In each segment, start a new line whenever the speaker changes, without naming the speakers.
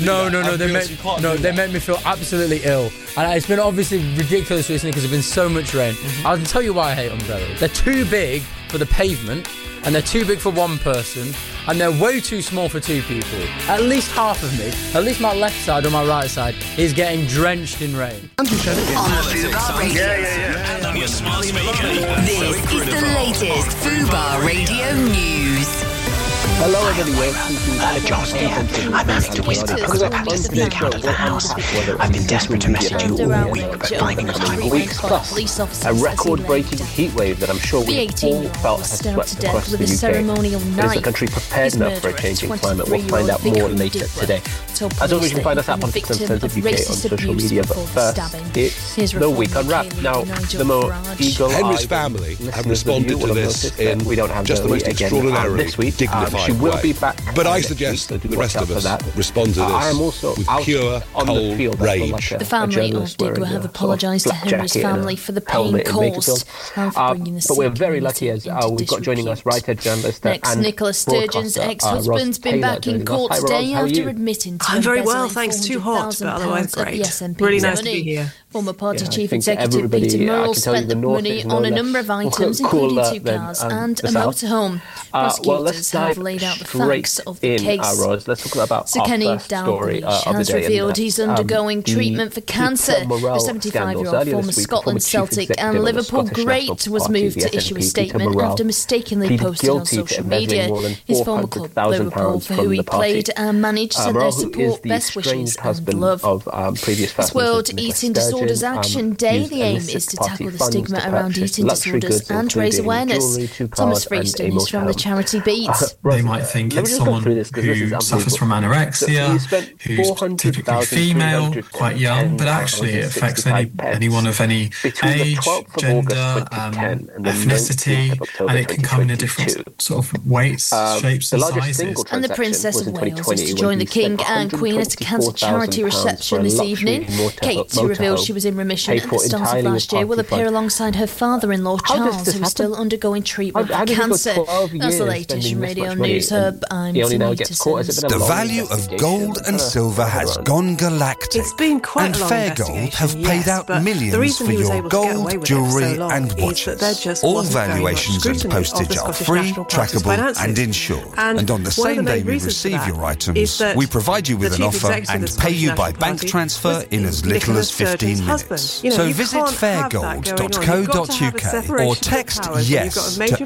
No. They make me feel absolutely ill. And it's been obviously ridiculous recently because there's been so much rain. I'll tell you why I hate umbrellas. They're too big for the pavement, and they're too big for one person, and they're way too small for two people. At least half of me, at least my left side or my right side, is getting drenched in rain.
On the Fubar Radio.
And on your smart speaker.
This is the latest Fubar Radio news.
Hello, everybody.
John here. I managed to whisper because I've had to sneak out of the house. I've been desperate to message you all week, but finding the time
Weeks plus, a record-breaking heatwave that I'm sure we all felt has swept across the UK. Is the country prepared enough for a changing climate? We'll find out more later today. As always, you can find us at Politics Uncensored UK on social media, but first, it's the Week Unwrapped. Now, the more eagle-eyed
Henry's family have responded to this in just the most extraordinarily dignified
she will
way.
Be back.
But I suggest that the rest of us respond to this
I am also
with pure, cold rage.
The family of Digwear have apologised to Henry's family for the pain caused and for bringing the
but we're very lucky as we've got joining us writer, journalist
Next, Nicola Sturgeon's ex-husband's been back in court today after admitting to
I'm very well, thanks. Too hot, but otherwise great. Really nice to be here.
Former party chief executive Peter Murrell spent the money on a number of items, including two cars and a motorhome. Prosecutors have laid out the facts of the case.
Let's talk about
Sir Kenny Dalglish has revealed he's undergoing treatment for cancer. The 75-year-old former Scotland Celtic and Liverpool great was moved to issue a statement after mistakenly posted on social media. His former club, Liverpool, for who he played and managed, sent their support, best wishes and love. This World Eating Disorders Action Day, the aim is to tackle the stigma around eating disorders and raise awareness. Thomas Freeston is from the charity Beat.
They might think it's someone who suffers from anorexia, who's typically female, quite young, but actually it affects anyone of any age, gender, ethnicity, and it can come in a different sort of weights, shapes and sizes.
And the Princess of Wales is to join the King and Queen at a cancer charity reception this evening. Kate, who revealed she was in remission at the start of last year, will appear alongside her father-in-law Charles, who is still undergoing treatment for cancer. That's the latest from Radio News Hub. I'm Sunita Sims.
The value of gold and silver has gone galactic.
It's been quite
and
a long
Fairgold have paid out millions for your gold, jewellery and watches. All valuations and postage are free, trackable and insured. And on the same day we receive your items, we provide you with an offer and pay you by bank transfer in as little as 15 minutes. So visit fairgold.co.uk or text YES to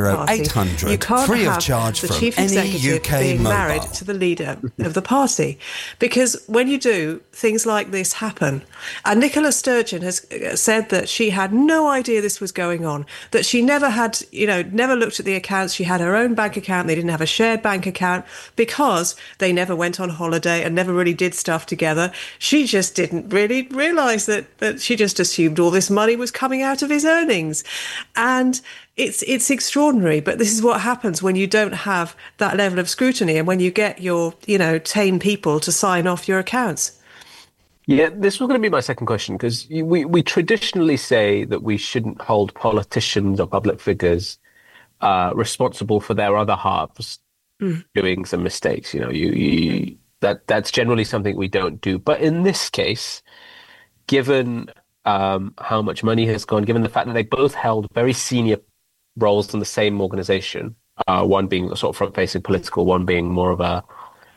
80800 free of charge from any UK
married
mobile.
to the leader of the party. Because when you do, things like this happen. And Nicola Sturgeon has said that she had no idea this was going on, that she never had, never looked at the accounts. She had her own bank account. They didn't have a shared bank account because they never went on holiday and never really did stuff together. She just didn't really realise that she just assumed all this money was coming out of his earnings. And it's extraordinary, but this is what happens when you don't have that level of scrutiny and when you get your, tame people to sign off your accounts.
Yeah, this was going to be my second question, because we traditionally say that we shouldn't hold politicians or public figures responsible for their other halves doing some mistakes. That's generally something we don't do. But in this case, given how much money has gone, given the fact that they both held very senior roles in the same organization, one being sort of front-facing political, one being more of a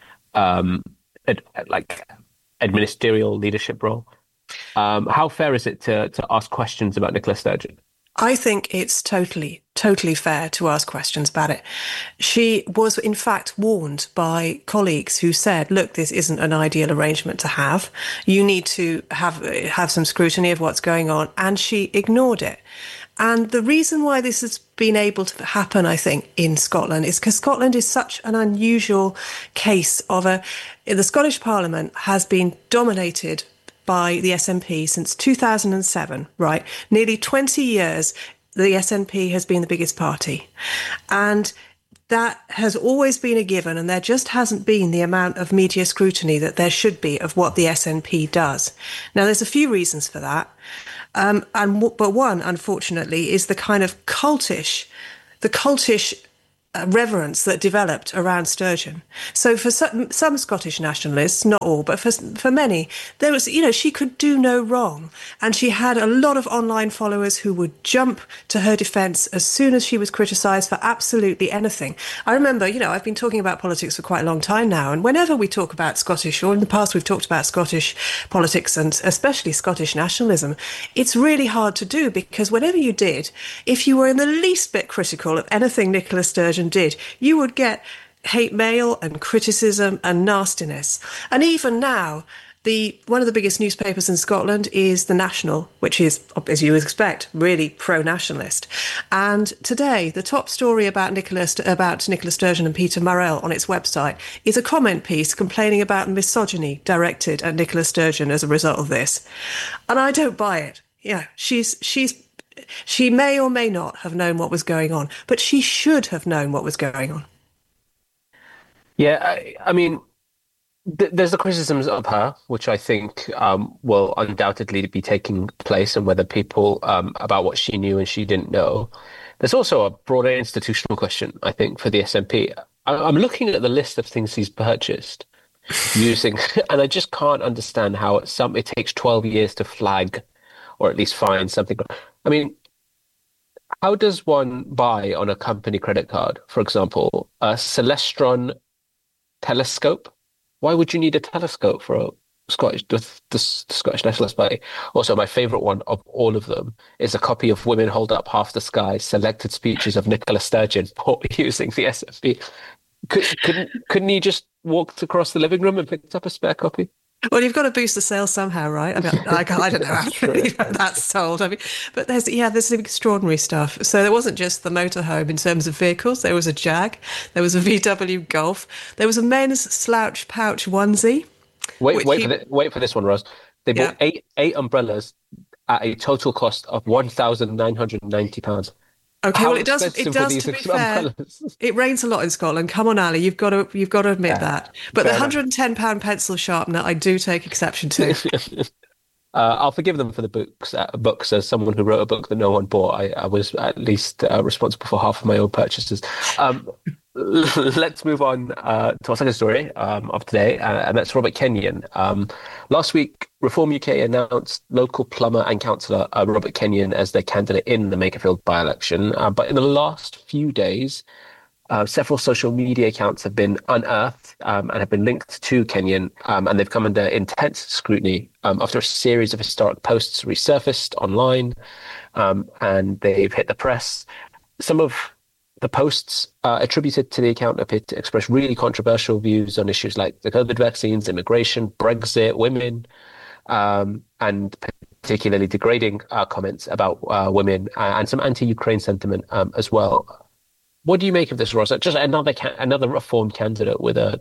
administrative leadership role. How fair is it to ask questions about Nicola Sturgeon?
I think it's totally fair to ask questions about it. She was, in fact, warned by colleagues who said, look, this isn't an ideal arrangement to have. You need to have some scrutiny of what's going on. And she ignored it. And the reason why this has been able to happen, I think, in Scotland is because Scotland is such an unusual case of the Scottish Parliament has been dominated by the SNP since 2007, right? Nearly 20 years, the SNP has been the biggest party. And that has always been a given, and there just hasn't been the amount of media scrutiny that there should be of what the SNP does. Now, there's a few reasons for that. But one, unfortunately, is the kind of cultish reverence that developed around Sturgeon. So for some Scottish nationalists, not all, but for many, there was, she could do no wrong. And she had a lot of online followers who would jump to her defence as soon as she was criticised for absolutely anything. I remember, I've been talking about politics for quite a long time now, and whenever we talk about Scottish, or in the past we've talked about Scottish politics and especially Scottish nationalism, it's really hard to do, because whenever you did, if you were in the least bit critical of anything Nicola Sturgeon did, you would get hate mail and criticism and nastiness. And even now, one of the biggest newspapers in Scotland is The National, which is, as you would expect, really pro-nationalist. And today, the top story about Nicola Sturgeon and Peter Murrell on its website is a comment piece complaining about misogyny directed at Nicola Sturgeon as a result of this. And I don't buy it. Yeah, she may or may not have known what was going on, but she should have known what was going on.
Yeah, I mean, there's the criticisms of her, which I think will undoubtedly be taking place, and whether people about what she knew and she didn't know. There's also a broader institutional question, I think, for the SNP. I'm looking at the list of things he's purchased using, and I just can't understand how it takes 12 years to flag or at least find something. I mean, how does one buy on a company credit card, for example, a Celestron telescope? Why would you need a telescope for the Scottish Nationalist Party? Also, my favourite one of all of them is a copy of Women Hold Up Half the Sky, selected speeches of Nicola Sturgeon using the SNP. Couldn't he just walked across the living room and picked up a spare copy?
Well, you've got to boost the sales somehow, right? I mean, I don't know how that's sold. I mean, but there's extraordinary stuff. So there wasn't just the motorhome in terms of vehicles. There was a Jag, there was a VW Golf, there was a men's slouch pouch onesie.
Wait for this one, Roz. They bought eight umbrellas at a total cost of £1,990.
Okay, well, it does. To be fair, it rains a lot in Scotland. Come on, Ali, you've got to admit that. But the £110 pencil sharpener, I do take exception to.
I'll forgive them for the books. As someone who wrote a book that no one bought, I was at least responsible for half of my own purchases. Let's move on to our second story of today, and that's Robert Kenyon. Last week, Reform UK announced local plumber and councillor Robert Kenyon as their candidate in the Makerfield by-election. But in the last few days, several social media accounts have been unearthed and have been linked to Kenyon, and they've come under intense scrutiny after a series of historic posts resurfaced online, and they've hit the press. Some of the posts attributed to the account appear to express really controversial views on issues like the COVID vaccines, immigration, Brexit, women, and particularly degrading comments about women, and some anti-Ukraine sentiment as well. What do you make of this, Ross? Just another reformed candidate with a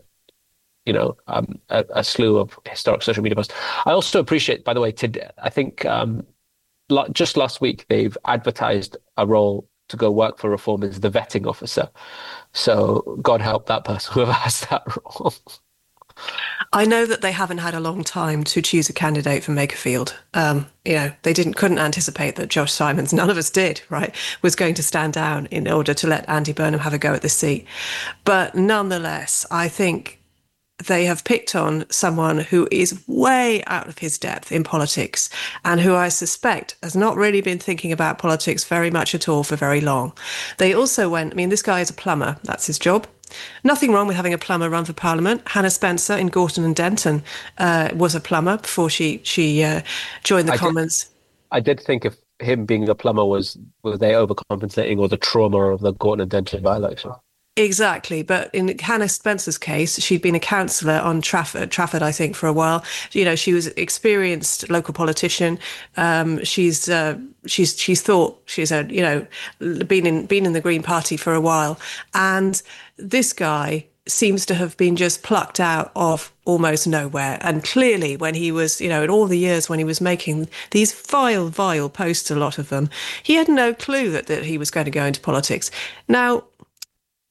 slew of historic social media posts. I also appreciate, by the way, I think just last week they've advertised a role to go work for Reform as the vetting officer. So God help that person, whoever has that role.
I know that they haven't had a long time to choose a candidate for Makerfield. They couldn't anticipate that Josh Simons, none of us did, right, was going to stand down in order to let Andy Burnham have a go at the seat. But nonetheless, I think they have picked on someone who is way out of his depth in politics and who I suspect has not really been thinking about politics very much at all for very long. They also this guy is a plumber. That's his job. Nothing wrong with having a plumber run for Parliament. Hannah Spencer in Gorton and Denton was a plumber before she joined the Commons.
I did think of him being a plumber were they overcompensating, or the trauma of the Gorton and Denton by-election?
Exactly. But in Hannah Spencer's case, she'd been a councillor on Trafford, I think, for a while. She was an experienced local politician. She's been in the Green Party for a while. And this guy seems to have been just plucked out of almost nowhere. And clearly when he was, in all the years when he was making these vile posts, a lot of them, he had no clue that he was going to go into politics. Now,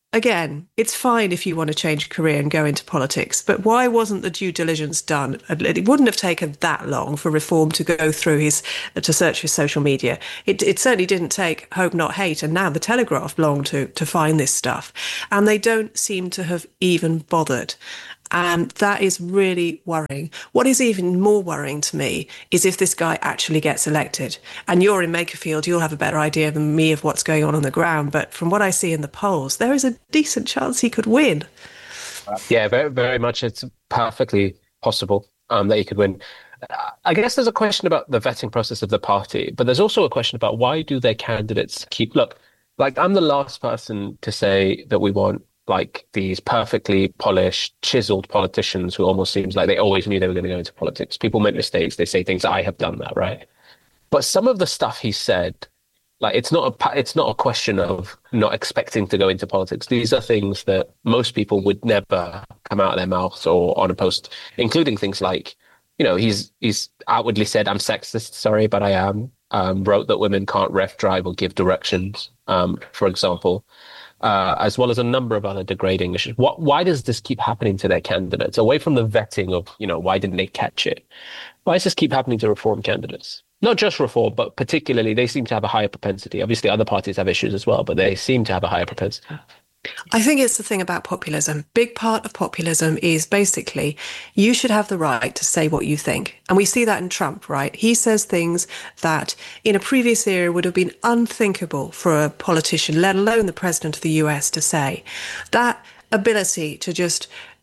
again, it's fine if you want to change career and go into politics, but why wasn't the due diligence done? It wouldn't have taken that long for Reform to go through to search his social media. It certainly didn't take Hope Not Hate and now the Telegraph long to find this stuff. And they don't seem to have even bothered. And that is really worrying. What is even more worrying to me is if this guy actually gets elected. And you're in Makerfield, you'll have a better idea than me of what's going on the ground. But from what I see in the polls, there is a decent chance he could win.
Yeah, very, very much. It's perfectly possible that he could win. I guess there's a question about the vetting process of the party, but there's also a question about why do their candidates look, like I'm the last person to say that we want like these perfectly polished, chiseled politicians who almost seems like they always knew they were going to go into politics. People make mistakes. They say things. I have done that, right? But some of the stuff he said, like it's not a question of not expecting to go into politics. These are things that most people would never come out of their mouths or on a post, including things like, he's outwardly said, I'm sexist, sorry, but I am. Wrote that women can't ref, drive or give directions, for example. As well as a number of other degrading issues. Why does this keep happening to their candidates? Away from the vetting of, why didn't they catch it? Why does this keep happening to Reform candidates? Not just Reform, but particularly they seem to have a higher propensity. Obviously, other parties have issues as well, but they seem to have a higher propensity.
I think it's the thing about populism. Big part of populism is basically you should have the right to say what you think. And we see that in Trump, right? He says things that in a previous era would have been unthinkable for a politician, let alone the president of the US, to say. That ability to just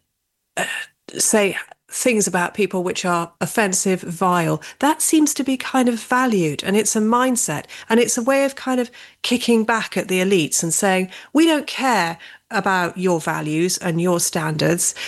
say things about people which are offensive, vile, that seems to be kind of valued, and it's a mindset, and it's a way of kind of kicking back at the elites and saying, we don't care about your values and your standards.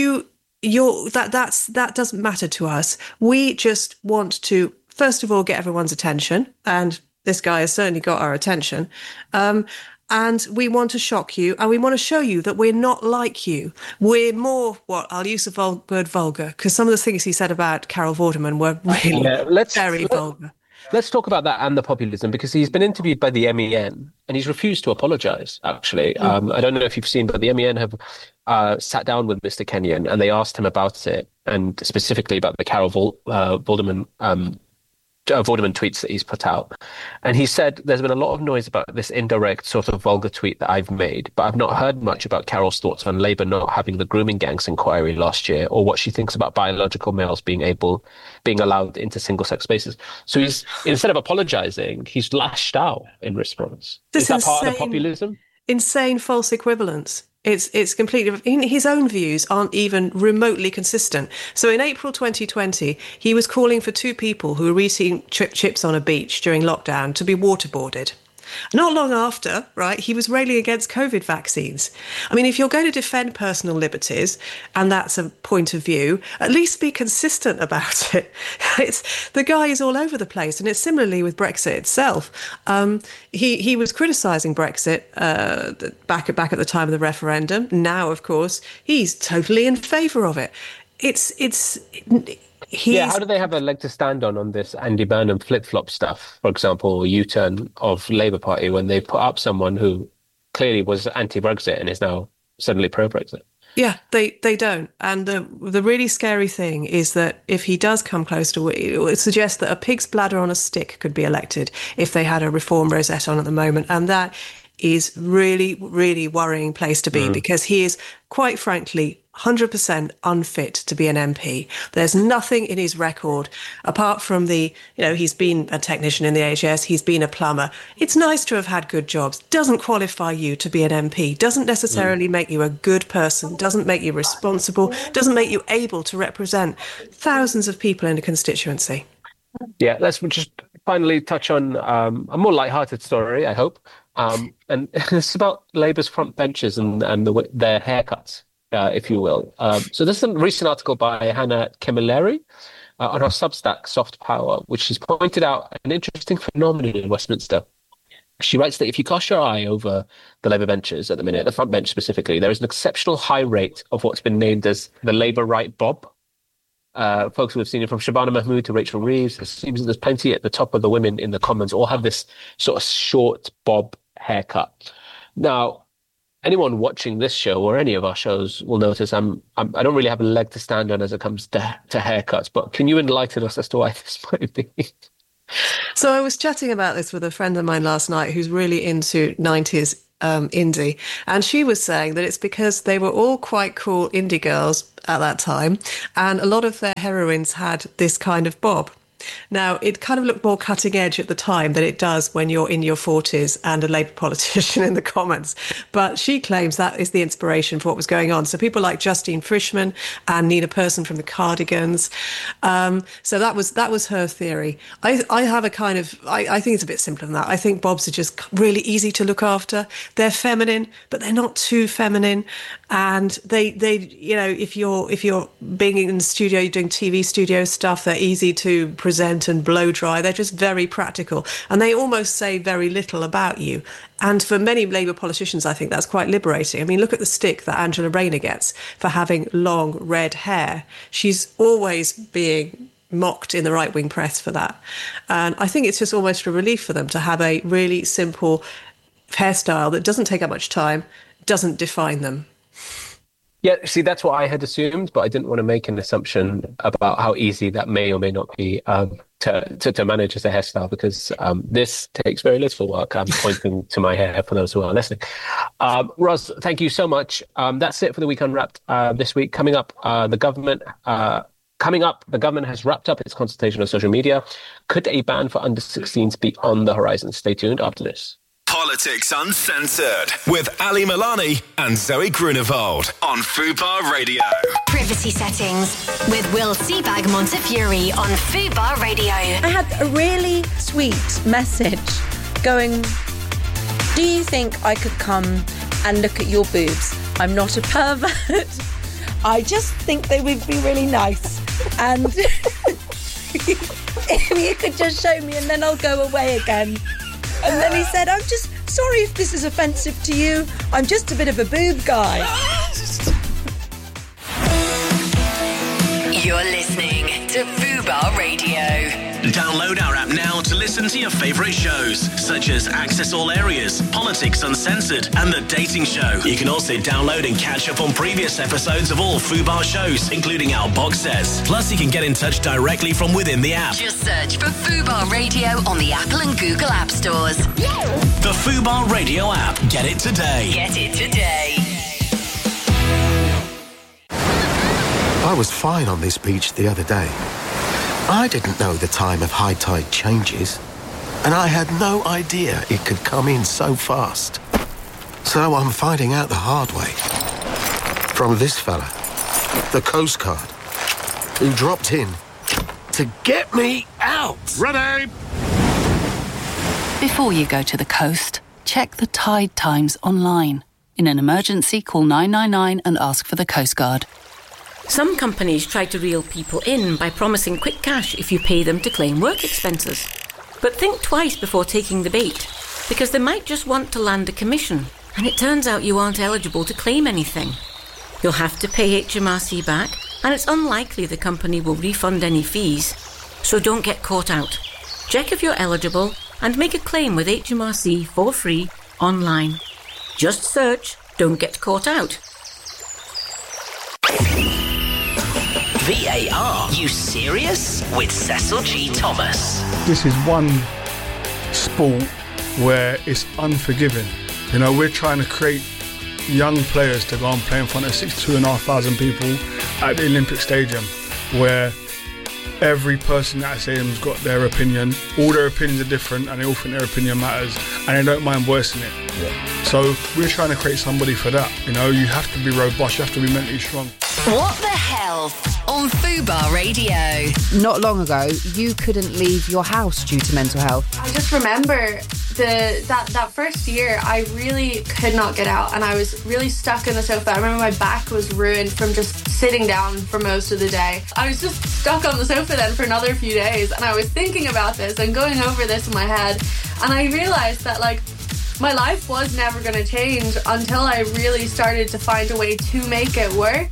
That doesn't matter to us. We just want to, first of all, get everyone's attention, and this guy has certainly got our attention. And we want to shock you, and we want to show you that we're not like you. We're more, I'll use the word vulgar, because some of the things he said about Carol Vorderman were really very vulgar.
Let's talk about that and the populism, because he's been interviewed by the MEN, and he's refused to apologise, actually. I don't know if you've seen, but the MEN have sat down with Mr. Kenyon, and they asked him about it, and specifically about the Carol Vorderman tweets that he's put out. And he said, there's been a lot of noise about this indirect sort of vulgar tweet that I've made, but I've not heard much about Carol's thoughts on Labour not having the grooming gangs inquiry last year, or what she thinks about biological males being allowed into single-sex spaces. So he's, instead of apologising, he's lashed out in response. Is that part of the populism?
Insane false equivalence. It's completely, his own views aren't even remotely consistent. So in April 2020, he was calling for two people who were eating chips on a beach during lockdown to be waterboarded. Not long after, right, he was railing against COVID vaccines. I mean, if you're going to defend personal liberties, and that's a point of view, at least be consistent about it. The guy is all over the place, and it's similarly with Brexit itself. He was criticising Brexit back at the time of the referendum. Now, of course, he's totally in favour of it.
How do they have a leg to stand on this Andy Burnham flip-flop stuff, for example, or U-turn of Labour Party, when they put up someone who clearly was anti-Brexit and is now suddenly pro-Brexit?
Yeah, they don't. And the really scary thing is that if he does come close to it, would suggest that a pig's bladder on a stick could be elected if they had a Reform rosette on at the moment. And that is really, really worrying place to be, because he is, quite frankly, 100% unfit to be an MP. There's nothing in his record apart from he's been a technician in the NHS, he's been a plumber. It's nice to have had good jobs. Doesn't qualify you to be an MP. Doesn't necessarily make you a good person. Doesn't make you responsible. Doesn't make you able to represent thousands of people in a constituency.
Yeah, let's just finally touch on a more lighthearted story, I hope. And it's about Labour's front benches and their haircuts. If you will. So this is a recent article by Hannah Camilleri on her Substack, Soft Power, which she's pointed out an interesting phenomenon in Westminster. She writes that if you cast your eye over the Labour benches at the minute, the front bench specifically, there is an exceptional high rate of what's been named as the Labour right bob. Folks who have seen it from Shabana Mahmood to Rachel Reeves, it seems that there's plenty at the top of the women in the Commons all have this sort of short bob haircut. Now, anyone watching this show or any of our shows will notice I don't really have a leg to stand on as it comes to haircuts. But can you enlighten us as to why this might be?
So I was chatting about this with a friend of mine last night who's really into 90s indie, and she was saying that it's because they were all quite cool indie girls at that time, and a lot of their heroines had this kind of bob. Now, it kind of looked more cutting edge at the time than it does when you're in your 40s and a Labour politician in the Commons. But she claims that is the inspiration for what was going on. So people like Justine Frischmann and Nina Persson from the Cardigans. So that was her theory. I have a kind of, I think it's a bit simpler than that. I think bobs are just really easy to look after. They're feminine, but they're not too feminine. And they you know, if you're being in the studio, you're doing TV studio stuff, they're easy to present and blow dry. They're just very practical, and they almost say very little about you. And for many Labour politicians, I think that's quite liberating. I mean, look at the stick that Angela Rayner gets for having long red hair. She's always being mocked in the right-wing press for that. And I think it's just almost a relief for them to have a really simple hairstyle that doesn't take up much time, doesn't define them.
Yeah, see, that's what I had assumed, but I didn't want to make an assumption about how easy that may or may not be to manage as a hairstyle, because this takes very little work. I'm pointing to my hair for those who are listening. Ros, thank you so much. That's it for the Week Unwrapped this week. Coming up, the government has wrapped up its consultation on social media. Could a ban for under-16s be on the horizon? Stay tuned after this.
Politics Uncensored with Ali Milani and Zoe Grunewald on Fubar Radio.
Privacy settings with Will Seabag Montefiore on Fubar Radio.
I had a really sweet message going, do you think I could come and look at your boobs? I'm not a pervert. I just think they would be really nice. And if you could just show me and then I'll go away again. And then he said, I'm just sorry if this is offensive to you. I'm just a bit of a boob guy.
You're listening to Fubar Radio.
Download our app now to listen to your favourite shows, such as Access All Areas, Politics Uncensored, and The Dating Show. You can also download and catch up on previous episodes of all Fubar shows, including our box sets. Plus, you can get in touch directly from within the app.
Just search for Fubar Radio on the Apple and Google App Stores.
The Fubar Radio app. Get it today.
Get it today.
I was fine on this beach the other day. I didn't know the time of high tide changes, and I had no idea it could come in so fast. So I'm finding out the hard way. From this fella, the Coast Guard, who dropped in to get me out.
Ready!
Before you go to the coast, check the tide times online. In an emergency, call 999 and ask for the Coast Guard.
Some companies try to reel people in by promising quick cash if you pay them to claim work expenses. But think twice before taking the bait, because they might just want to land a commission, and it turns out you aren't eligible to claim anything. You'll have to pay HMRC back, and it's unlikely the company will refund any fees. So don't get caught out. Check if you're eligible and make a claim with HMRC for free online. Just search "Don't Get Caught Out."
VAR, you serious? With Cecil G. Thomas.
This is one sport where it's unforgiving. You know, we're trying to create young players to go and play in front of 62,500 people at the Olympic Stadium, where every person at that stadium's got their opinion. All their opinions are different, and they all think their opinion matters, and they don't mind voicing it. Yeah. So we're trying to create somebody for that. You know, you have to be robust, you have to be mentally strong.
What the Health on Fubar Radio.
Not long ago, you couldn't leave your house due to mental health.
I just remember that first year, I really could not get out, and I was really stuck in the sofa. I remember my back was ruined from just sitting down for most of the day. I was just stuck on the sofa then for another few days, and I was thinking about this and going over this in my head, and I realised that, like, my life was never going to change until I really started to find a way to make it work.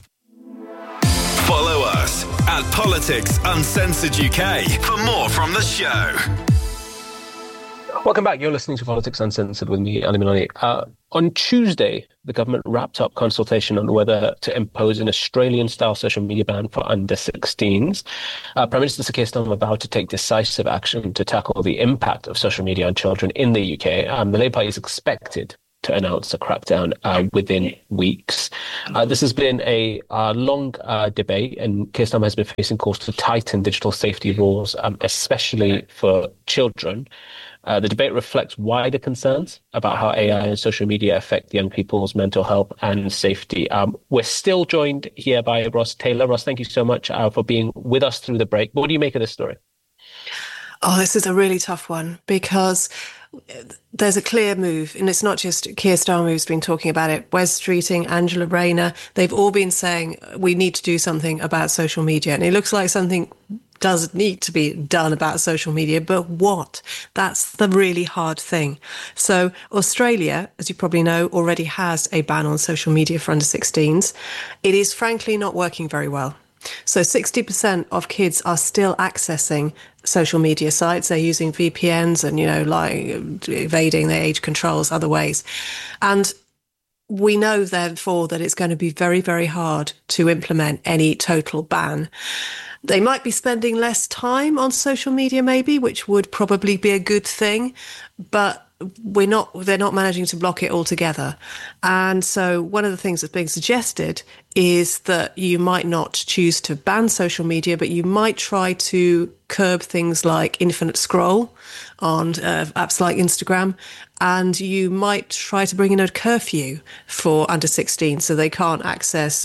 Follow us at Politics Uncensored UK for more from the show.
Welcome back. You're listening to Politics Uncensored with me, Ali Milani. On Tuesday, the government wrapped up consultation on whether to impose an Australian-style social media ban for under-16s. Prime Minister Sir Keir Starmer vowed to take decisive action to tackle the impact of social media on children in the UK. The Labour Party is expected to announce a crackdown within weeks. This has been a long debate, and Keir Starmer has been facing calls to tighten digital safety rules, especially for children. The debate reflects wider concerns about how AI and social media affect young people's mental health and safety. We're still joined here by Ross Taylor. Ross, thank you so much for being with us through the break. What do you make of this story?
Oh, this is a really tough one because there's a clear move, and it's not just Keir Starmer who's been talking about it. Wes Streeting, Angela Rayner, they've all been saying we need to do something about social media, and it looks like something does need to be done about social media, but what? That's the really hard thing. So Australia, as you probably know, already has a ban on social media for under 16s. It is frankly not working very well. So 60% of kids are still accessing social media sites. They're using VPNs and, evading their age controls other ways. And we know, therefore, that it's going to be very, very hard to implement any total ban. They might be spending less time on social media, maybe, which would probably be a good thing, but they're not managing to block it altogether. And so one of the things that's being suggested is that you might not choose to ban social media, but you might try to curb things like infinite scroll on apps like Instagram, and you might try to bring in a curfew for under 16 so they can't access,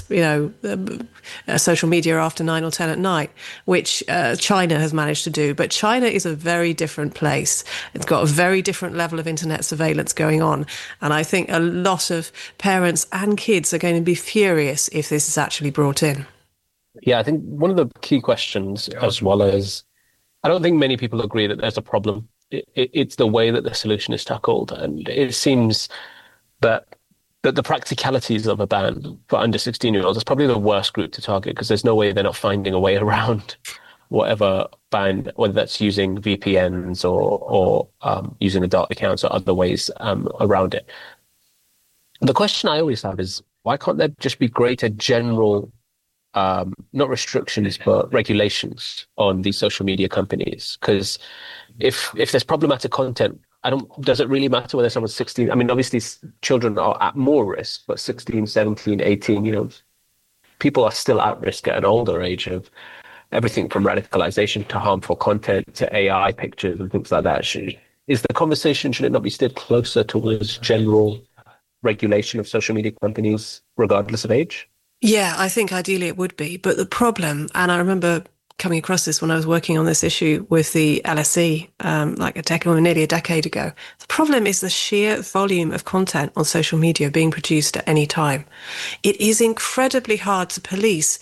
social media after 9 or 10 at night, which China has managed to do. But China is a very different place. It's got a very different level of internet surveillance going on. And I think a lot of parents and kids are going to be furious if this is actually brought in.
Yeah, I think one of the key questions, as well as, I don't think many people agree that there's a problem. It's the way that the solution is tackled. And it seems that the practicalities of a ban for under 16-year-olds is probably the worst group to target, because there's no way they're not finding a way around whatever ban, whether that's using VPNs or using adult accounts or other ways around it. The question I always have is, why can't there just be greater general, not restrictions, but regulations on these social media companies? Because if there's problematic content, does it really matter whether someone's 16? I mean, obviously children are at more risk, but 16, 17, 18, people are still at risk at an older age of everything from radicalization to harmful content to AI pictures and things like that. Should it not be steered closer towards general regulation of social media companies, regardless of age?
Yeah, I think ideally it would be. But the problem, and I remember coming across this when I was working on this issue with the LSE, nearly a decade ago. The problem is the sheer volume of content on social media being produced at any time. It is incredibly hard to police.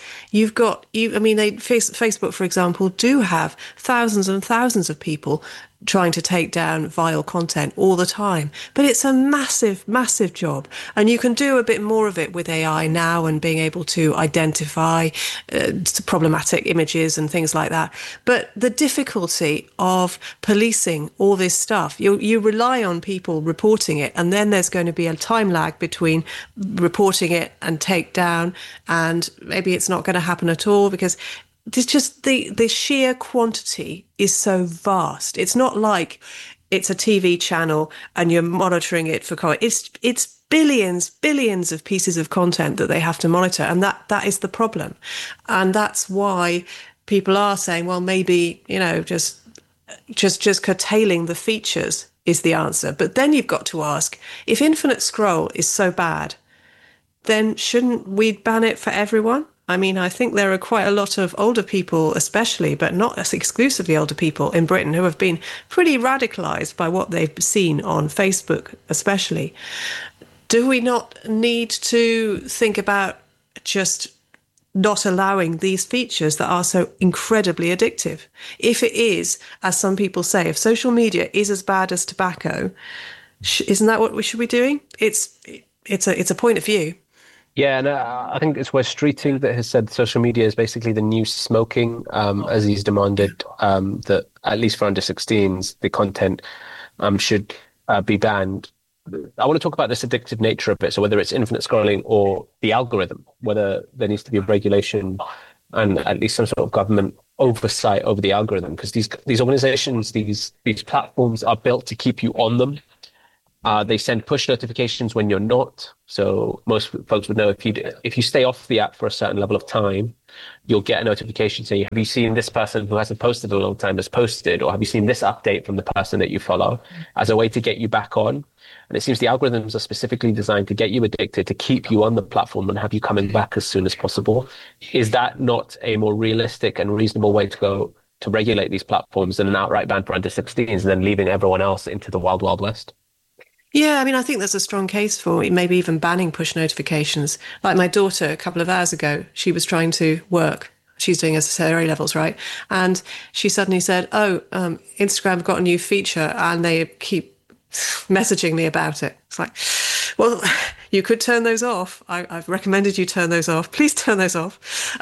Facebook, for example, do have thousands and thousands of people trying to take down vile content all the time. But it's a massive, massive job. And you can do a bit more of it with AI now and being able to identify problematic images and things like that. But the difficulty of policing all this stuff, you rely on people reporting it, and then there's going to be a time lag between reporting it and take down, and maybe it's not going to happen at all because there's just the sheer quantity is so vast. It's not like it's a TV channel and you're monitoring it for content. It's billions of pieces of content that they have to monitor, and that is the problem. And that's why people are saying, well, maybe just curtailing the features is the answer. But then you've got to ask, if infinite scroll is so bad, then shouldn't we ban it for everyone? I mean, I think there are quite a lot of older people, especially, but not exclusively older people in Britain, who have been pretty radicalised by what they've seen on Facebook, especially. Do we not need to think about just not allowing these features that are so incredibly addictive? If it is, as some people say, if social media is as bad as tobacco, isn't that what we should be doing? It's a point of view.
Yeah, and I think it's Wes Streeting that has said social media is basically the new smoking, as he's demanded that, at least for under 16s, the content should be banned. I want to talk about this addictive nature of it. So whether it's infinite scrolling or the algorithm, whether there needs to be a regulation and at least some sort of government oversight over the algorithm, because these organizations, these platforms are built to keep you on them. They send push notifications when you're not. So most folks would know if you stay off the app for a certain level of time, you'll get a notification saying, have you seen this person who hasn't posted in a long time has posted, or have you seen this update from the person that you follow, as a way to get you back on. And it seems the algorithms are specifically designed to get you addicted, to keep you on the platform and have you coming back as soon as possible. Is that not a more realistic and reasonable way to go to regulate these platforms than an outright ban for under 16s and then leaving everyone else into the wild, wild west?
Yeah, I mean, I think there's a strong case for maybe even banning push notifications. Like my daughter, a couple of hours ago, she was trying to work. She's doing her A levels, right? And she suddenly said, Instagram got a new feature and they keep messaging me about it. It's like, well, you could turn those off. I've recommended you turn those off. Please turn those off.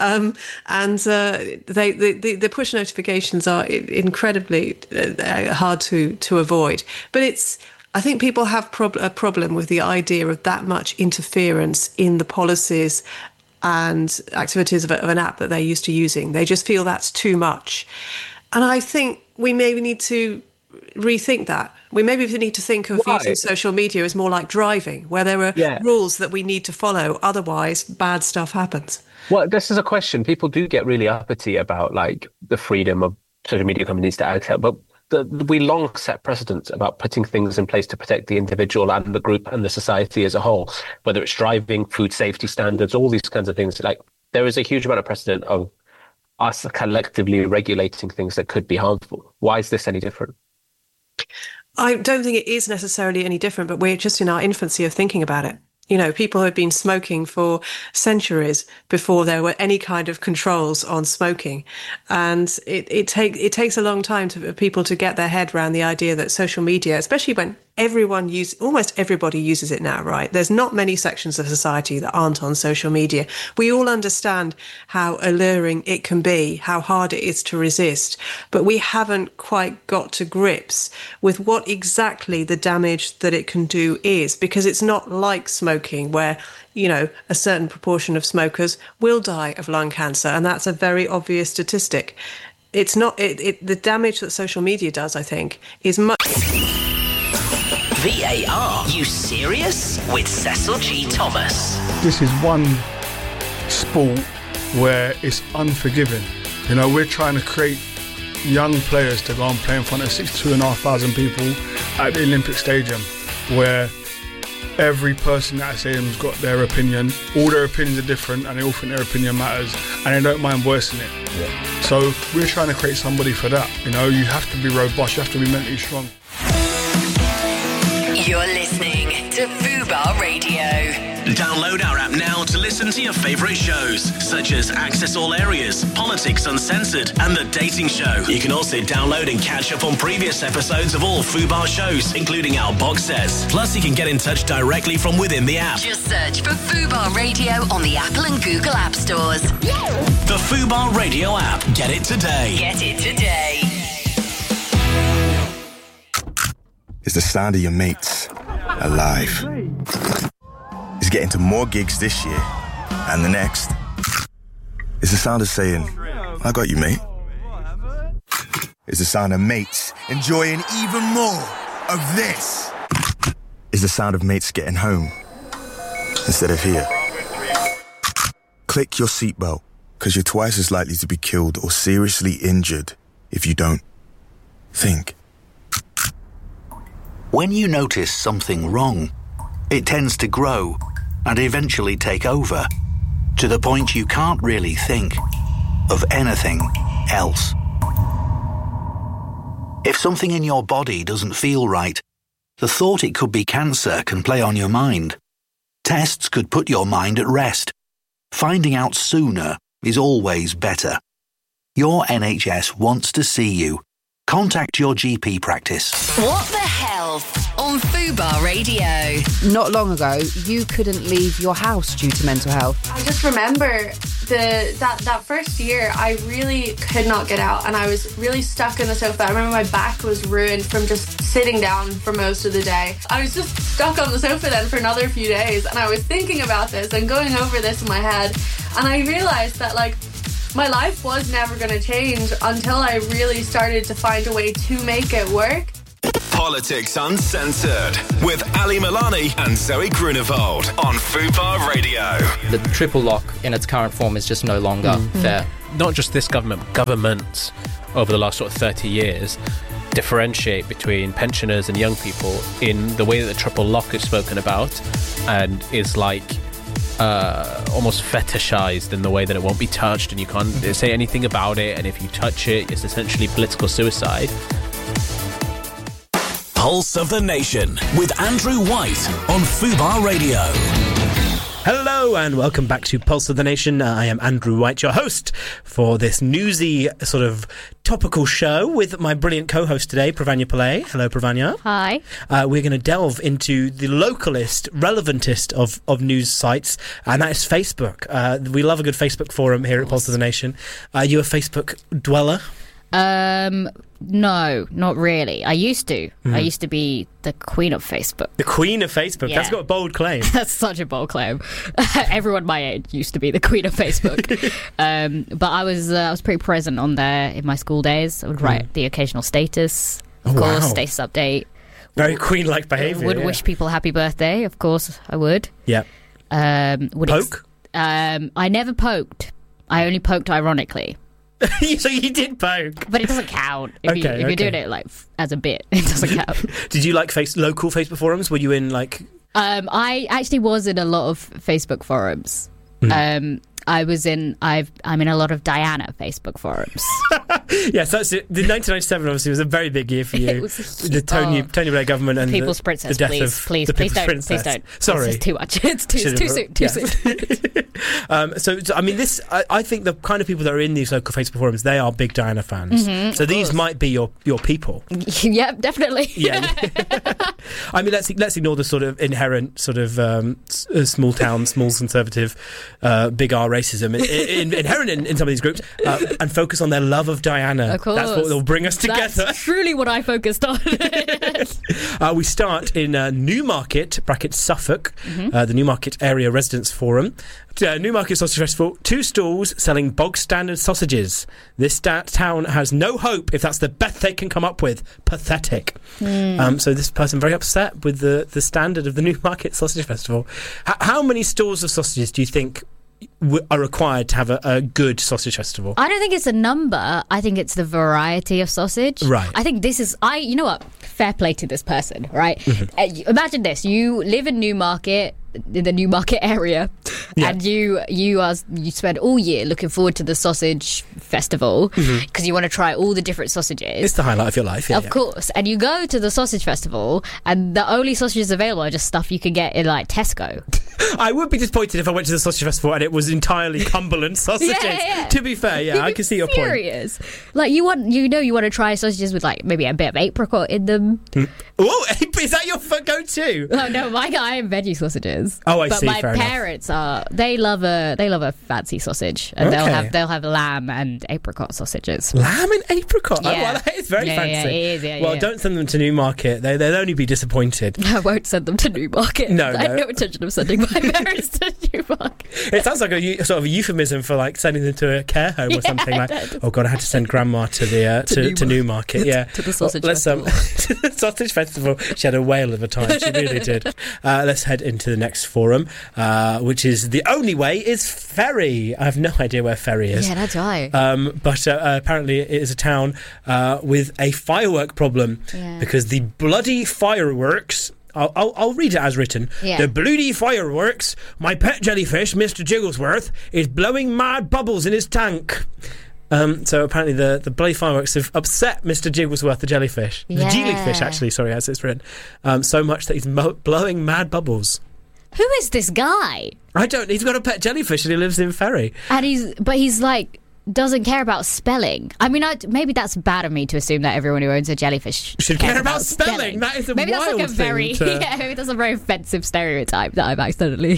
The push notifications are incredibly hard to avoid. But I think people have a problem with the idea of that much interference in the policies and activities of an app that they're used to using. They just feel that's too much. And I think we maybe need to rethink that. We maybe need to think of using social media as more like driving, where there are rules that we need to follow. Otherwise, bad stuff happens.
Well, this is a question. People do get really uppity about like the freedom of social media companies to accept, but we long set precedents about putting things in place to protect the individual and the group and the society as a whole, whether it's driving, food safety standards, all these kinds of things. Like, there is a huge amount of precedent of us collectively regulating things that could be harmful. Why is this any different?
I don't think it is necessarily any different, but we're just in our infancy of thinking about it. You know, people have been smoking for centuries before there were any kind of controls on smoking. And it takes a long time for people to get their head around the idea that social media, especially when almost everybody uses it now, right? There's not many sections of society that aren't on social media. We all understand how alluring it can be, how hard it is to resist, but we haven't quite got to grips with what exactly the damage that it can do is, because it's not like smoking where, you know, a certain proportion of smokers will die of lung cancer, and that's a very obvious statistic. It's not, the damage that social media does, I think, is much...
VAR, you serious? With Cecil G. Thomas.
This is one sport where it's unforgiving. You know, we're trying to create young players to go and play in front of 62,500 people at the Olympic Stadium, where every person at that stadium's got their opinion. All their opinions are different and they all think their opinion matters and they don't mind voicing it. Yeah. So we're trying to create somebody for that. You know, you have to be robust, you have to be mentally strong.
You're listening to Fubar Radio.
Download our app now to listen to your favourite shows, such as Access All Areas, Politics Uncensored, and The Dating Show. You can also download and catch up on previous episodes of all Fubar shows, including our box sets. Plus, you can get in touch directly from within the app.
Just search for Fubar Radio on the Apple and Google App Stores.
The Fubar Radio app. Get it today.
Get it today.
It's the sound of your mates alive. It's getting to more gigs this year and the next. It's the sound of saying, I got you, mate. It's the sound of mates enjoying even more of this. It's the sound of mates getting home instead of here. Click your seatbelt, because you're twice as likely to be killed or seriously injured if you don't. Think.
When you notice something wrong, it tends to grow and eventually take over, to the point you can't really think of anything else. If something in your body doesn't feel right, the thought it could be cancer can play on your mind. Tests could put your mind at rest. Finding out sooner is always better. Your NHS wants to see you. Contact your GP practice.
What the hell Health on Fubar Radio.
Not long ago, you couldn't leave your house due to mental health.
I just remember that first year, I really could not get out, and I was really stuck in the sofa. I remember my back was ruined from just sitting down for most of the day. I was just stuck on the sofa then for another few days, and I was thinking about this and going over this in my head, and I realised that, like, my life was never going to change until I really started to find a way to make it work.
Politics Uncensored with Ali Milani and Zoe Grunewald on Fubar Radio.
The triple lock in its current form is just no longer fair.
Not just this government, but governments over the last sort of 30 years differentiate between pensioners and young people in the way that the triple lock is spoken about and is like almost fetishized in the way that it won't be touched and you can't say anything about it, and if you touch it, it's essentially political suicide.
Pulse of the Nation with Andrew White on Fubar Radio.
Hello and welcome back to Pulse of the Nation. I am Andrew White, your host for this newsy sort of topical show with my brilliant co-host today, Pravanya Pillay. Hello, Pravanya.
Hi.
We're going to delve into the localist, relevantist of news sites, and that is Facebook. We love a good Facebook forum here at Pulse of the Nation. Are you a Facebook dweller?
No, not really. I used to. I used to be the queen of Facebook.
The queen of Facebook? Yeah. That's got a bold claim.
That's such a bold claim. Everyone my age used to be the queen of Facebook. But I was pretty present on there in my school days. I would write the occasional status, of course, status update.
Very queen-like behaviour.
Would wish people happy birthday, of course I would.
Yeah. Poke?
I never poked. I only poked ironically.
So you did poke,
but it doesn't count if you're doing it like as a bit. It doesn't count.
Did you like local Facebook forums? Were you in like?
I actually was in a lot of Facebook forums. I'm in a lot of Diana Facebook forums.
Yes, that's it. The 1997 obviously was a very big year for you.
It was
the Tony Blair government and
People's Princess.
The death
please don't.
Sorry,
this is too much. It's too soon.
So I mean, I think the kind of people that are in these local Facebook forums, they are big Diana fans. So these might be your people.
Yep, definitely.
Yeah. I mean, let's ignore the sort of inherent sort of small conservative, big R racism inherent in some of these groups, and focus on their love of Diana.
Of course.
That's what will bring us together.
That's truly what I focused on.
We start in Newmarket, Suffolk, the Newmarket Area Residents Forum. Newmarket Sausage Festival, 2 stalls selling bog standard sausages. This town has no hope if that's the best they can come up with. Pathetic. So this person very upset with the standard of the Newmarket Sausage Festival. How many stalls of sausages do you think are required to have a good sausage festival?
I don't think it's a number. I think it's the variety of sausage.
Right.
I think this is... you know what? Fair play to this person, right? Imagine this. You live in Newmarket, in the Newmarket area, and you spend all year looking forward to the sausage festival because you want to try all the different sausages.
It's the highlight of your life,
of course. And you go to the sausage festival and the only sausages available are just stuff you can get in like Tesco.
I would be disappointed if I went to the sausage festival and it was entirely Cumberland sausages. To be fair, I can see your
point. Like you want to try sausages with like maybe a bit of apricot in them.
Oh, is that your go-to?
Oh no, I am veggie sausages.
Oh, I see.
But my parents they love a fancy sausage, and they'll have lamb and apricot sausages.
Lamb and apricot.
Yeah.
Oh, well, that is very fancy.
Yeah, it is.
Well, don't send them to Newmarket. They'll only be disappointed.
I won't send them to Newmarket.
No.
I have no intention of sending my parents to Newmarket.
It sounds like a sort of a euphemism for like sending them to a care home or something. Like, oh God, I had to send Grandma to the to Newmarket. Yeah,
to the sausage festival.
To the sausage festival. She had a whale of a time. She really did. Let's head into the next forum, which is The Only Way is Ferry. I have no idea where Ferry is.
Yeah, that's right.
But apparently it is a town with a firework problem because the bloody fireworks... I'll read it as written.
Yeah.
The bloody fireworks, my pet jellyfish, Mr. Jigglesworth, is blowing mad bubbles in his tank. So apparently the bloody fireworks have upset Mr. Jigglesworth, the jellyfish.
Yeah.
The jellyfish, actually, sorry, as it's written. So much that he's blowing mad bubbles.
Who is this guy?
He's got a pet jellyfish and he lives in Ferry.
And he's like doesn't care about spelling. I mean, maybe that's bad of me to assume that everyone who owns a jellyfish
should care about spelling. That is a
maybe
wild
that's like a
thing
maybe that's a very offensive stereotype that I've accidentally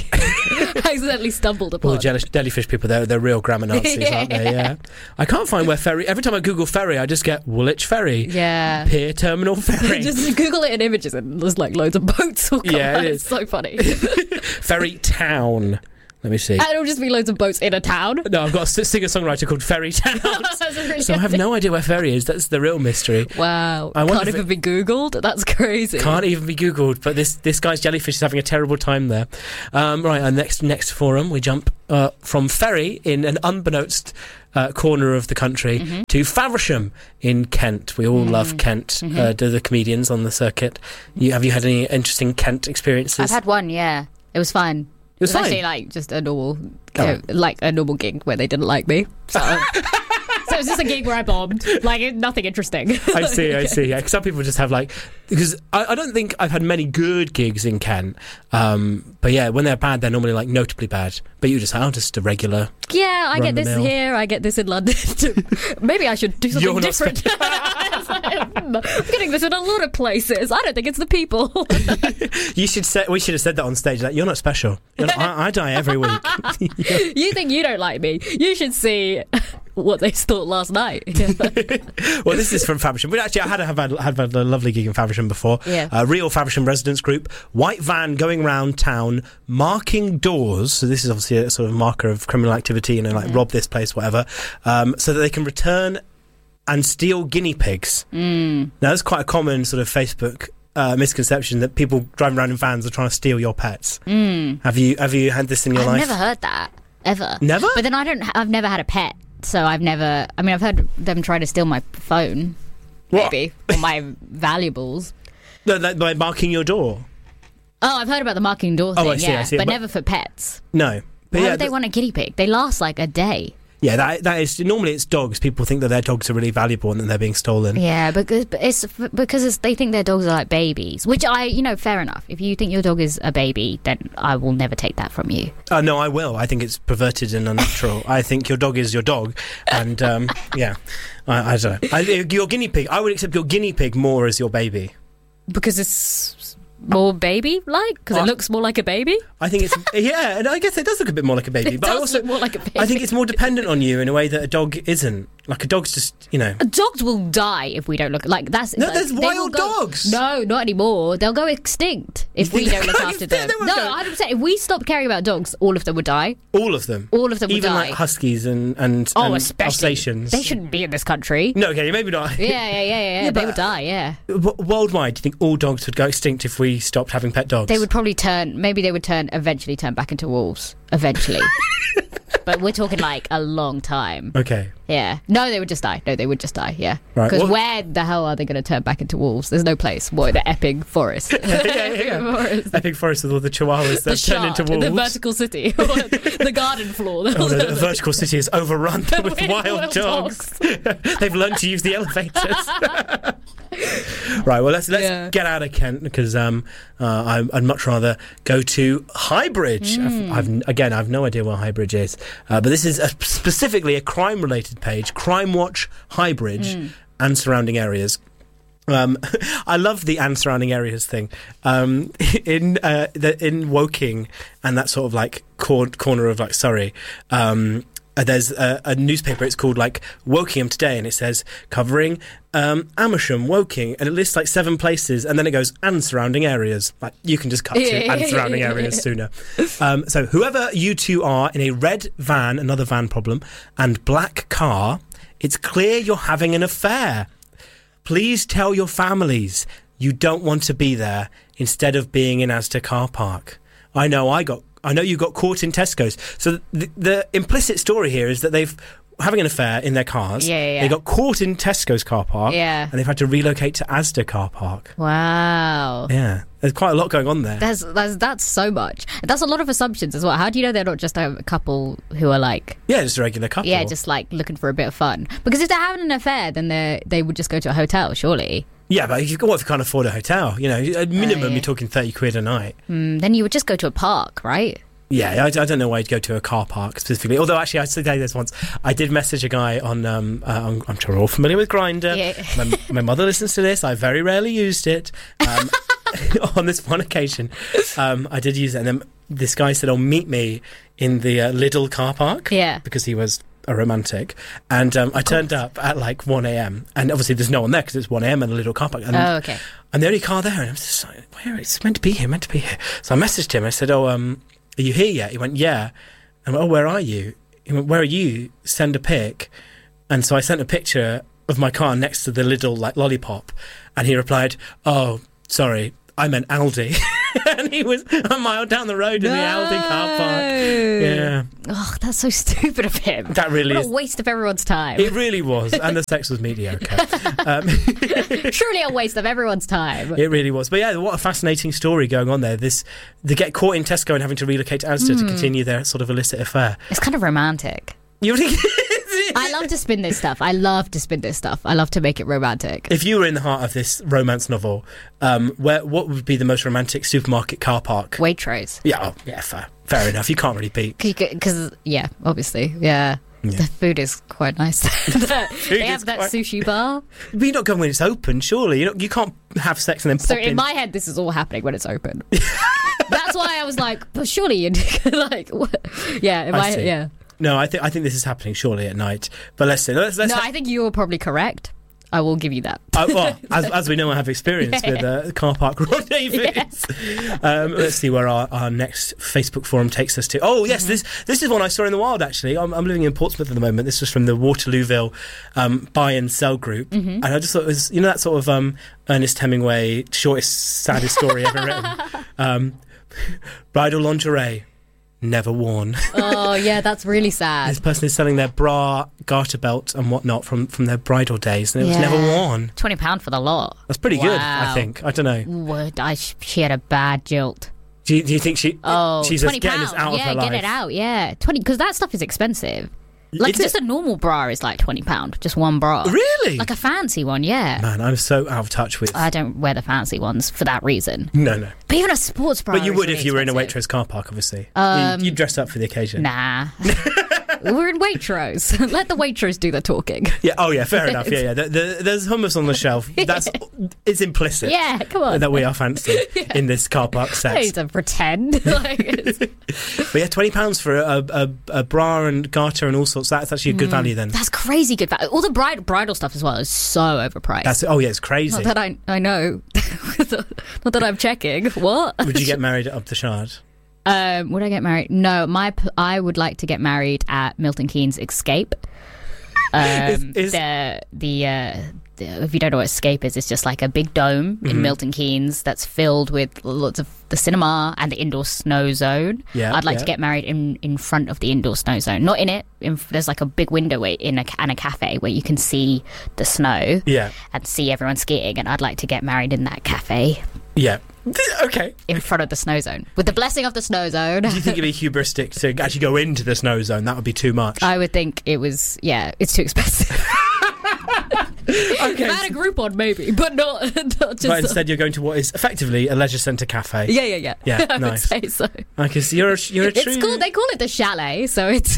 stumbled upon.
All the jellyfish people, they're real grammar Nazis, aren't they? Yeah. I can't find where ferry. Every time I Google ferry, I just get Woolwich Ferry.
Yeah.
Pier Terminal Ferry.
Just Google it in images and there's like loads of boats will come out. It's so funny.
Ferry Town. Let me see.
And it'll just be loads of boats in a town.
No, I've got a singer-songwriter called Ferry Town. So I have no idea where ferry is. That's the real mystery.
Wow. Can't even be Googled? That's crazy.
Can't even be Googled, but this guy's jellyfish is having a terrible time there. Right, our next forum, we jump from ferry in an unbeknownst corner of the country to Faversham in Kent. We all love Kent, the comedians on the circuit. Have you had any interesting Kent experiences?
I've had one, yeah. It was fun. It was actually like just a normal, like a normal gig where they didn't like me. So, so it was just a gig where I bombed. Like nothing interesting.
I see. Yeah, because some people just have because I don't think I've had many good gigs in Kent. But yeah, when they're bad, they're normally like notably bad. But you just a regular.
Yeah, I get this here. I get this in London. Maybe I should do something different. I'm getting this in a lot of places. I don't think it's the people.
We should have said that on stage. Like, you're not special. I die every week.
You think you don't like me? You should see what they thought last night.
Well, this is from Faversham. I had a lovely gig in Faversham before.
Yeah.
Real Faversham residents group. White van going round town, marking doors. So this is obviously a sort of marker of criminal activity, rob this place, whatever, so that they can return and steal guinea pigs. Now, that's quite a common sort of Facebook misconception that people driving around in vans are trying to steal your pets. Have you had this in your life?
I've never heard that ever.
Never?
But then I've never had a pet, so I've heard them try to steal my phone, maybe, or my valuables.
No, by marking your door.
Oh, I've heard about the marking door thing.
I see.
But never for pets.
No. But
why would they want a guinea pig? They last like a day.
Yeah, that is normally it's dogs. People think that their dogs are really valuable and that they're being stolen.
Yeah, because they think their dogs are like babies, which fair enough. If you think your dog is a baby, then I will never take that from you.
No, I will. I think it's perverted and unnatural. I think your dog is your dog, and yeah, I don't know. Your guinea pig, I would accept your guinea pig more as your baby
because it's more baby-like? Because it looks more like a baby?
I think it's... Yeah, and I guess it does look a bit more like a baby. But
look more like a baby.
I think it's more dependent on you in a way that a dog isn't. Like, a dog's just,
Dogs will die if we don't look... that's...
No, there's wild dogs!
No, not anymore. They'll go extinct if we don't look after them. No, 100%. If we stop caring about dogs, all of them would die.
All of them?
All of them would die.
Even like huskies and Alsatians.
They shouldn't be in this country.
No, okay, maybe not.
Yeah, they would die, yeah.
Worldwide, do you think all dogs would go extinct if we stopped having pet dogs?
They would probably eventually turn back into wolves. Eventually. But we're talking like a long time.
Okay.
Yeah. No, they would just die. Yeah. Right. Because where the hell are they going to turn back into wolves? There's no place. What, the Epping Forest?
Forest. Epping Forest with all the chihuahuas that turn into wolves.
The vertical city. The garden floor.
The vertical city is overrun with wild dogs. They've learned to use the elevators. Right, well, let's get out of Kent because I'd much rather go to Highbridge. I have no idea where Highbridge is, but this is specifically a crime-related page, Crime Watch Highbridge and surrounding areas. I love the and surrounding areas thing. In Woking and that sort of like corner of like Surrey. There's a newspaper, it's called like Wokingham Today, and it says covering Amersham, Woking, and it lists like 7 places, and then it goes and surrounding areas. Like you can just cut to and surrounding areas sooner. So whoever you two are in a red van, another van problem, and black car, it's clear you're having an affair. Please tell your families you don't want to be there instead of being in Asda car park. I know you got caught in Tesco's. So the implicit story here is that they've having an affair in their cars.
Yeah.
They got caught in Tesco's car park.
Yeah.
And they've had to relocate to Asda car park.
Wow.
Yeah. There's quite a lot going on there.
That's so much. That's a lot of assumptions as well. How do you know they're not just a couple who are like...
Yeah, just a regular couple.
Yeah, just like looking for a bit of fun. Because if they're having an affair, then they would just go to a hotel, surely.
Yeah, but if you can't afford a hotel? At minimum, you're talking 30 quid a night.
Then you would just go to a park, right?
Yeah, I don't know why you'd go to a car park specifically. Although, actually, I said this once. I did message a guy on. I'm sure we're all familiar with Grindr. Yeah. My mother listens to this. I very rarely used it. On this one occasion, I did use it, and then this guy said, "Oh, meet me in the Lidl car park."
Yeah,
because he was a romantic, and I turned up at like 1 a.m. and obviously there's no one there because it's 1 a.m. in the Lidl car park. And,
okay.
I'm the only car there, and I'm just like, where? It's meant to be here. So I messaged him. I said, "Oh, are you here yet?" He went, "Yeah." I went, "Oh, where are you?" He went, "Where are you? Send a pic." And so I sent a picture of my car next to the Lidl like lollipop, and he replied, "Oh, sorry, I meant Aldi." And he was a mile down the road in the Aldi car park. Yeah.
Oh, that's so stupid of him.
That really
is
a
waste of everyone's time.
It really was, and the sex was mediocre.
Surely a waste of everyone's time.
It really was. But yeah, what a fascinating story going on there. They get caught in Tesco and having to relocate to Asda to continue their sort of illicit affair.
It's kind of romantic.
You think?
I love to spin this stuff. I love to make it romantic.
If you were in the heart of this romance novel, what would be the most romantic supermarket car park?
Waitrose.
Yeah, fair enough. You can't really beat.
Because, obviously, yeah. The food is quite nice. They have that sushi bar.
But you're not going when it's open, surely. You can't have sex and then pop in.
So in my head, this is all happening when it's open. That's why I was like, but surely you'd like, what? Yeah, in my head, yeah.
No, I think this is happening surely at night. But let's
I think you're probably correct. I will give you that.
Well, as we know, I have experience with car park rendezvous. Yes. Let's see where our next Facebook forum takes us to. Oh, yes, this is one I saw in the wild, actually. I'm living in Portsmouth at the moment. This was from the Waterlooville buy and sell group. And I just thought it was, that sort of Ernest Hemingway, shortest, saddest story ever written. Bridal lingerie. Never worn.
Oh, yeah, that's really sad.
This person is selling their bra, garter belt and whatnot from their bridal days, and it was never worn.
£20 for the lot.
That's pretty good, I think. I don't know.
She had a bad jilt.
Do you think she's just getting this out of her life?
Yeah, get it out, yeah. because that stuff is expensive. Like, just a normal bra is like £20, just one bra.
Really?
Like a fancy one, yeah.
Man, I'm so out of touch with...
I don't wear the fancy ones for that reason.
No.
But even a sports bra.
But you would
really
if you were in a Waitrose car park, obviously. You'd dress up for the occasion.
Nah. We're in Waitrose. Let the Waitrose do the talking.
Yeah. Oh, yeah. Fair enough. Yeah. There's hummus on the shelf. It's implicit.
Yeah. Come on.
That we are fancy in this car park set.
I need to pretend.
But yeah, £20 for a bra and garter and all sorts. That's actually a good value then.
That's crazy good value. All the bridal stuff as well is so overpriced.
It's crazy.
Not that I know. Not that I'm checking. What?
Would you get married at the Shard?
Would I get married? No, I would like to get married at Milton Keynes Escape. If you don't know what Escape is, it's just like a big dome in Milton Keynes that's filled with lots of the cinema and the indoor snow zone.
Yeah,
I'd like to get married in front of the indoor snow zone, not in it. There's like a big window and a cafe where you can see the snow.
Yeah,
and see everyone skiing. And I'd like to get married in that cafe.
Yeah. Okay.
In front of the snow zone. With the blessing of the snow zone.
Do you think it'd be hubristic to actually go into the snow zone? That would be too much.
I would think it was, it's too expensive.
Okay.
If I had a Groupon, maybe, but not just...
But instead you're going to what is effectively a leisure centre cafe.
Yeah.
Yeah,
I
nice.
would say so.
Because you're a true...
It's cool. They call it the chalet, so it's...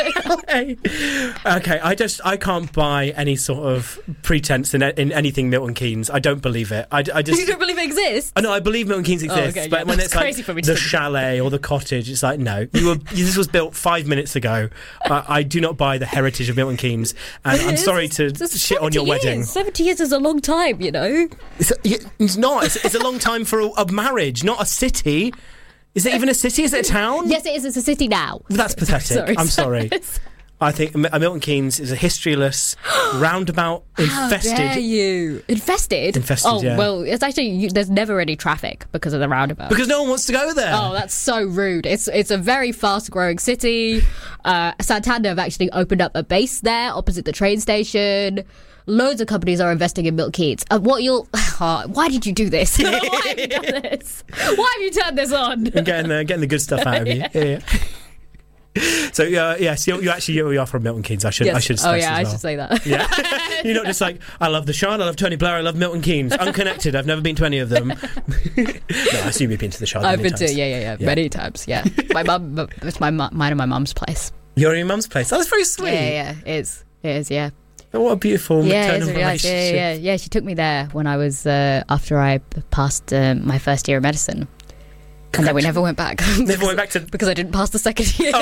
Okay, I can't buy any sort of pretense in anything Milton Keynes. I don't believe it. I just...
You don't believe it exists?
Oh, no, I believe Milton Keynes exists, but when it's like the chalet or the cottage, it's like, no. This was built 5 minutes ago. I do not buy the heritage of Milton Keynes, and I'm sorry to shit on your wedding.
70 years is a long time, you know.
It's not. It's a long time for a marriage, not a city. Is it even a city? Is it a town?
Yes, it is. It's a city now.
That's pathetic. I'm sorry. I think Milton Keynes is a historyless, roundabout, infested...
How dare you? Infested?
Infested, yeah.
Well, it's actually... there's never any traffic because of the roundabout.
Because no one wants to go there.
Oh, that's so rude. It's a very fast-growing city. Santander have actually opened up a base there opposite the train station. Loads of companies are investing in Milton Keynes. Why did you do this? Why have you done this? Why have you turned this on?
And getting the good stuff out of you. Yeah. So yes, you are from Milton Keynes. I should stress
I
as well.
should say that.
Yeah, you're not just like, I love The Shard, I love Tony Blair, I love Milton Keynes. Unconnected. I've never been to any of them. No, I assume you've been to The Shard.
I've been to many times. Yeah, my mum. It's mine and my mum's place.
You're in your mum's place. That's very sweet.
Yeah, it is. Yeah.
Oh, what a beautiful maternal
relationship. Yeah. She took me there when I was after I passed my first year of medicine. And then we never went back. Because I didn't pass the second year.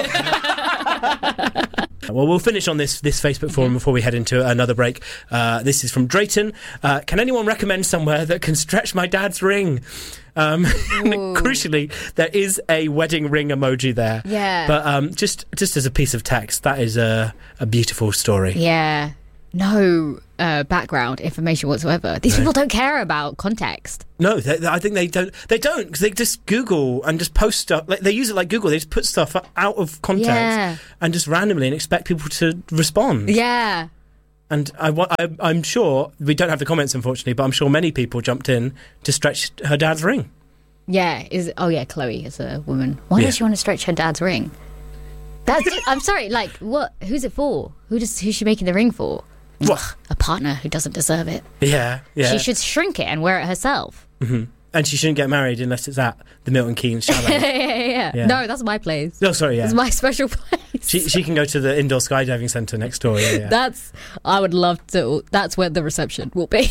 Oh. Well, we'll finish on this Facebook forum before we head into another break. This is from Drayton. Can anyone recommend somewhere that can stretch my dad's ring? Crucially, there is a wedding ring emoji there.
Yeah.
But just as a piece of text, that is a beautiful story.
Yeah. No background information whatsoever. These people don't care about context.
No, I think they don't because they just Google and just post stuff. They use it like Google. They just put stuff out of context and just randomly and expect people to respond.
Yeah.
And I'm sure we don't have the comments, unfortunately, but I'm sure many people jumped in to stretch her dad's ring.
Yeah. Chloe is a woman. Why does she want to stretch her dad's ring? I'm sorry. Like, what? Who's it for? Who's she making the ring for?
What?
A partner who doesn't deserve it.
Yeah.
She should shrink it and wear it herself.
Mm-hmm. And she shouldn't get married unless it's at the Milton Keynes chalet.
Yeah. No, that's my place.
Oh, sorry, yeah.
It's my special place.
She can go to the indoor skydiving centre next door. Yeah.
I would love to. That's where the reception will be.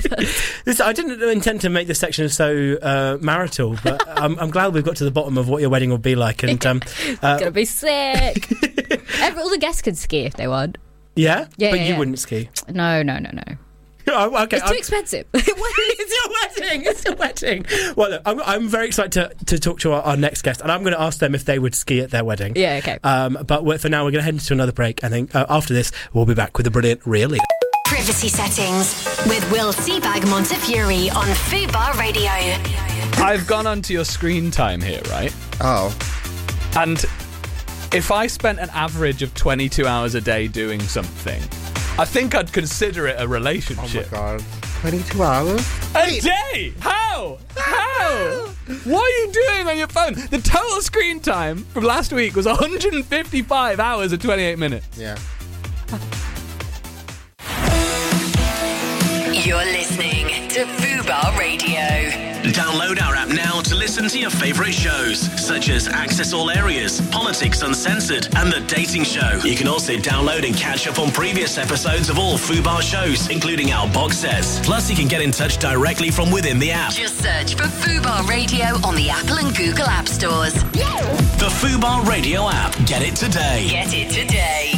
I didn't intend to make this section so marital, but I'm glad we've got to the bottom of what your wedding will be like. And
it's gonna be sick. All the guests can ski if they want.
Yeah, but you wouldn't ski.
No.
Oh, okay.
It's too expensive.
It's your wedding. Well, look, I'm very excited to talk to our next guest, and I'm going to ask them if they would ski at their wedding.
Yeah, okay.
But for now, we're going to head into another break, and then after this, we'll be back with the brilliant Real Leader.
Privacy Settings with Will Seabag Montefiore on Fubar Radio.
I've gone onto your screen time here, right?
Oh.
And if I spent an average of 22 hours a day doing something, I think I'd consider it a relationship.
Oh my God. 22 hours?
A day? How? What are you doing on your phone? The total screen time from last week was 155 hours and 28 minutes.
Yeah.
You're listening to Fubar Radio.
Download our app now to listen to your favourite shows, such as Access All Areas, Politics Uncensored, and The Dating Show. You can also download and catch up on previous episodes of all Fubar shows, including our box sets. Plus, you can get in touch directly from within the app.
Just search for Fubar Radio on the Apple and Google App Stores.
The Fubar Radio app. Get it today.
Get it today.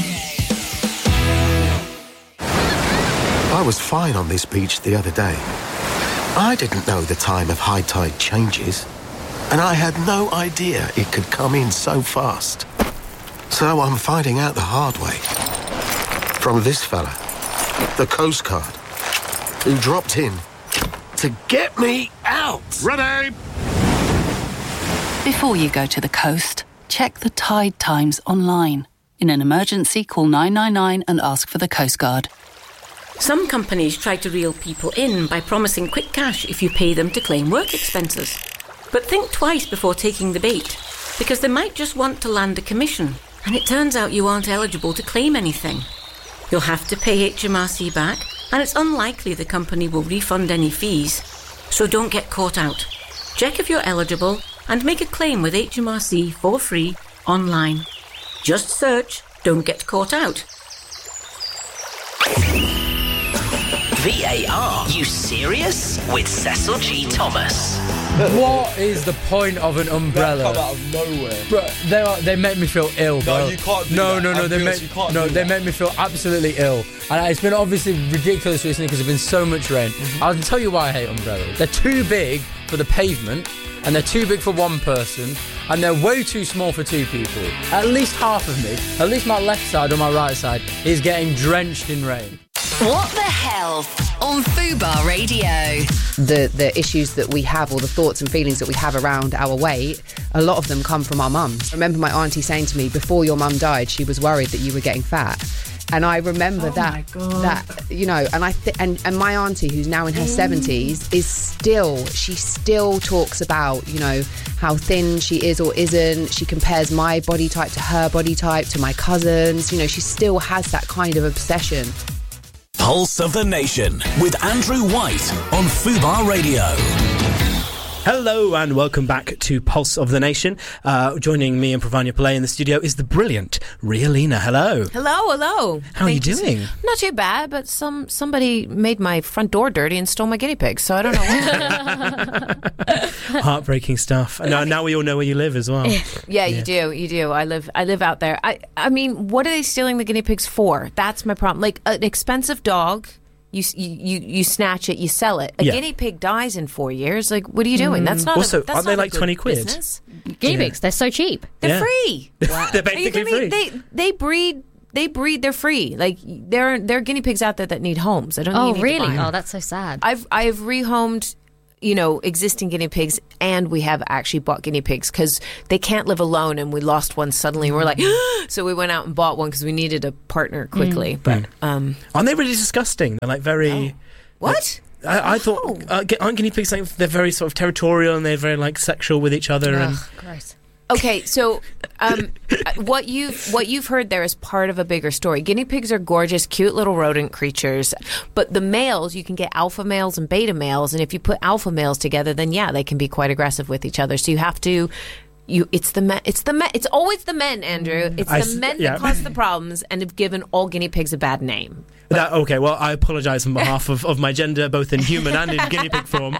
I was fine on this beach the other day. I didn't know the time of high tide changes, and I had no idea it could come in so fast. So I'm finding out the hard way. From this fella, the Coast Guard, who dropped in to get me out.
Ready!
Before you go to the coast, check the tide times online. In an emergency, call 999 and ask for the Coast Guard.
Some companies try to reel people in by promising quick cash if you pay them to claim work expenses. But think twice before taking the bait, because they might just want to land a commission, and it turns out you aren't eligible to claim anything. You'll have to pay HMRC back, and it's unlikely the company will refund any fees. So don't get caught out. Check if you're eligible and make a claim with HMRC for free online. Just search "Don't Get Caught Out."
VAR, you serious? With Cecil G. Thomas.
What is the point of an umbrella?
That come out of nowhere.
Bro, they make me feel ill, bro.
No, you can't do
no,
that.
No, they make me feel absolutely ill. And it's been obviously ridiculous recently because there's been so much rain. Mm-hmm. I'll tell you why I hate umbrellas. They're too big for the pavement, and they're too big for one person, and they're way too small for two people. At least half of me, at least my left side or my right side, is getting drenched in rain.
What the Health on Fubar Radio.
The issues that we have, or the thoughts and feelings that we have around our weight, a lot of them come from our mums. I remember my auntie saying to me, before your mum died, she was worried that you were getting fat. And I remember that, you know, and and my auntie, who's now in her 70s, she still talks about, you know, how thin she is or isn't. She compares my body type to her body type, to my cousins. You know, she still has that kind of obsession.
Pulse of the Nation with Andrew White on Fubar Radio.
Hello and welcome back to Pulse of the Nation. Joining me and Pravanya Pillai in the studio is the brilliant Rialina. Hello.
Hello.
How are you doing?
Not too bad, but somebody made my front door dirty and stole my guinea pigs, so I don't know what.
Heartbreaking stuff. Now we all know where you live as well.
Yeah, you do. I live out there. I mean, what are they stealing the guinea pigs for? That's my problem. Like an expensive dog. You snatch it, you sell it. A guinea pig dies in 4 years. Like, what are you doing? That's not.
Also,
that's
aren't
not
they like 20 quid?
Business.
Guinea pigs, they're so cheap.
They're free.
They're basically free.
They breed. They're free. Like there are guinea pigs out there that need homes. I don't.
Oh,
think you need
really?
to buy them.
Oh, that's so sad.
I've rehomed, you know, existing guinea pigs, and we have actually bought guinea pigs because they can't live alone, and we lost one suddenly. And we're like, so we went out and bought one because we needed a partner quickly. But
aren't they really disgusting? They're like very.
No. What?
I thought aren't guinea pigs like they're very sort of territorial and they're very like sexual with each other?
Ugh, gross.
Okay, so what you've heard there is part of a bigger story. Guinea pigs are gorgeous, cute little rodent creatures, but the males, you can get alpha males and beta males, and if you put alpha males together, then they can be quite aggressive with each other. So you have to. It's always the men, Andrew. It's the men that cause the problems and have given all guinea pigs a bad name.
Okay, well, I apologise on behalf of my gender, both in human and in guinea pig form.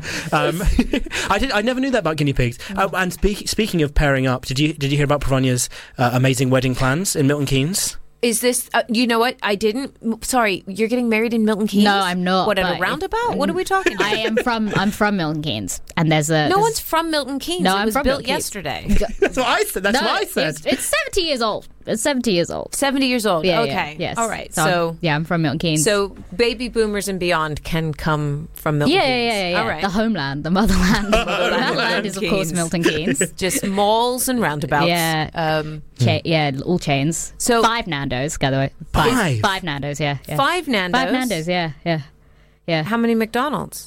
I never knew that about guinea pigs. And speaking of pairing up, did you hear about Pravanya's amazing wedding plans in Milton Keynes?
Is this, you know what, I didn't, sorry, you're getting married in Milton Keynes?
No, I'm not.
What, at a roundabout? What are we talking about?
I'm from Milton Keynes, and there's a...
No one's from Milton Keynes.
No,
it
I'm
was
from
built
Milton Keynes.
yesterday.
That's what I said.
It's 70 years old. It's 70 years old.
70 years old,
yeah,
okay.
Yes.
All right,
so I'm from Milton Keynes.
So baby boomers and beyond can come from Milton Keynes.
Yeah.
All right.
The homeland, the motherland. The motherland is, of course, Milton Keynes.
Just malls and roundabouts.
Yeah. All chains.
So
5 Nando's, by the way. 5 Nando's, yeah.
5 Nando's?
5 Nando's, yeah.
How many McDonald's?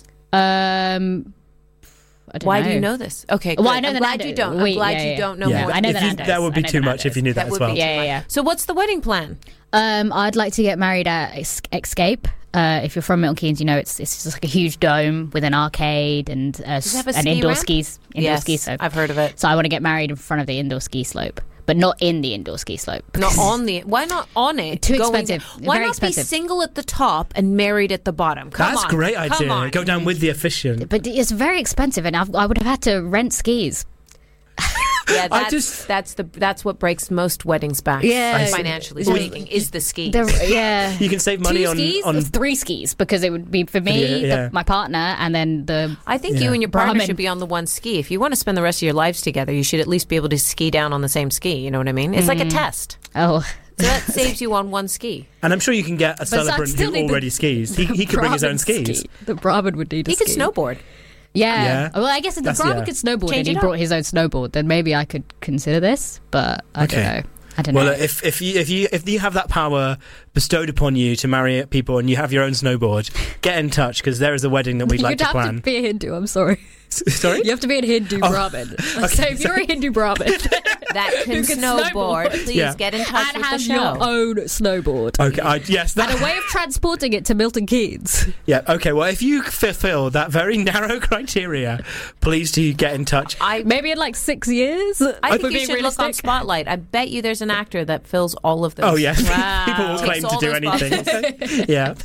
I don't
Why
know. do
you know this? Okay,
well, I know
I'm glad you don't. I'm glad you don't know more.
I know the Nando's.
That would be too much if you knew that as well.
Yeah. So what's the wedding plan?
I'd like to get married at Escape. If you're from Milton Keynes, you know it's just like a huge dome with an arcade and an indoor skis. Ski slope.
I've heard of it.
So I want to get married in front of the indoor ski slope, but not in the indoor ski slope.
Not on the. Why not on it?
Too expensive.
Why
Very
not
expensive.
be single at the top and married at the bottom?
That's a great idea. Go down with the officiant.
But it's very expensive, and I would have had to rent skis.
Yeah, that's what breaks most weddings back.
Yeah,
financially speaking, is the ski.
Yeah,
you can save money
2 skis on 3 skis because it would be for me, my partner, and then the.
I think you and your partner should be on the one ski. If you want to spend the rest of your lives together, you should at least be able to ski down on the same ski. You know what I mean? It's like a test.
Oh.
So that saves you on one ski.
And I'm sure you can get a celebrant who already skis. He could bring his own skis.
The Brahmin would need a
ski.
He
could snowboard.
Yeah. Well, I guess if the Brahmin could snowboard and he brought his own snowboard, then maybe I could consider this. But I don't know.
Well, if you have that power bestowed upon you to marry people and you have your own snowboard, get in touch because there is a wedding that we'd like to plan.
You'd have to be a Hindu. I'm sorry.
Sorry?
You have to be a Hindu Brahmin. Okay, so if you're a Hindu Brahmin
that can snowboard, please get in touch
and
with
have
the show.
your own snowboard.
Okay, yes.
And a way of transporting it to Milton Keynes.
Yeah, okay, well, if you fulfill that very narrow criteria, please do get in touch.
Maybe in like 6 years?
I think you should look on Spotlight. I bet you there's an actor that fills all of those.
Oh, yes.
Wow.
People will claim to do anything. Yeah.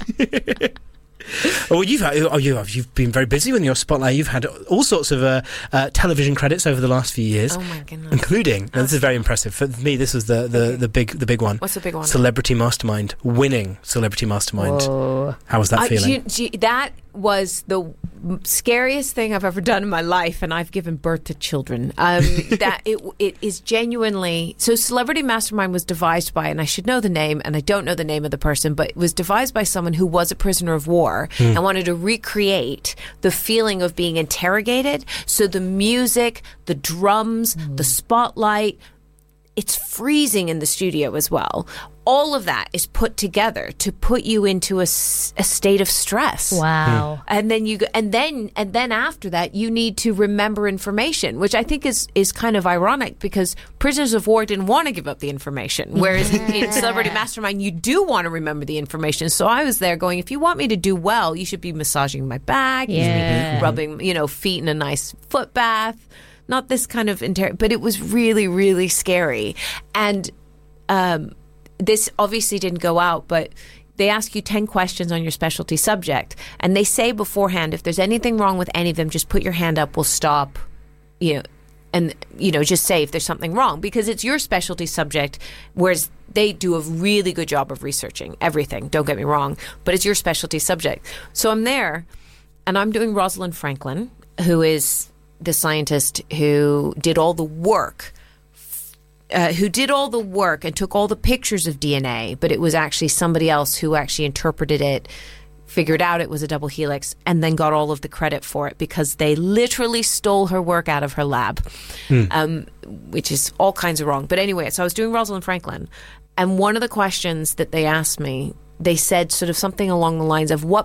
Well, you've been very busy with your Spotlight. You've had all sorts of television credits over the last few years.
Oh my goodness!
Including this is very impressive for me. This was the big one.
What's the big one?
Celebrity Mastermind, winning Celebrity Mastermind.
Whoa.
How was that feeling?
That was the scariest thing I've ever done in my life, and I've given birth to children. That it is genuinely so. Celebrity Mastermind was devised by, and I should know the name, and I don't know the name of the person, but it was devised by someone who was a prisoner of war and wanted to recreate the feeling of being interrogated. So the music, the drums, the spotlight. It's freezing in the studio as well. all of that is put together to put you into a state of stress.
Wow.
And then after that, you need to remember information, which I think is kind of ironic, because prisoners of war didn't want to give up the information, whereas in Celebrity Mastermind, you do want to remember the information. So I was there going, if you want me to do well, you should be massaging my back, you should be rubbing, feet in a nice foot bath, not this kind of but it was really, really scary. And this obviously didn't go out, but they ask you 10 questions on your specialty subject, and they say beforehand, if there's anything wrong with any of them, just put your hand up, we'll stop, and just say if there's something wrong, because it's your specialty subject, whereas they do a really good job of researching everything, don't get me wrong, but it's your specialty subject. So I'm there, and I'm doing Rosalind Franklin, who is the scientist who did all the work and took all the pictures of DNA, but it was actually somebody else who actually interpreted it, figured out it was a double helix, and then got all of the credit for it, because they literally stole her work out of her lab, which is all kinds of wrong. But anyway, so I was doing Rosalind Franklin, and one of the questions that they asked me, they said sort of something along the lines of, what